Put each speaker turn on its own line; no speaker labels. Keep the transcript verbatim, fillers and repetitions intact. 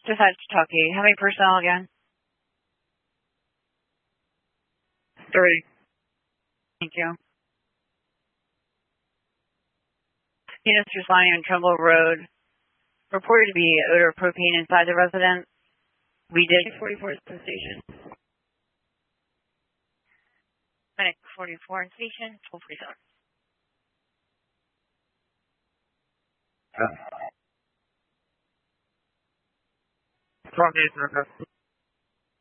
Just had to talk to you. How many personnel again? Three. Thank you. Units responding on Trumbull Road. Reported to be odor of propane inside the residence. We did.
forty-four is the station.
Medic forty-four station, twelve forty-seven.
Front is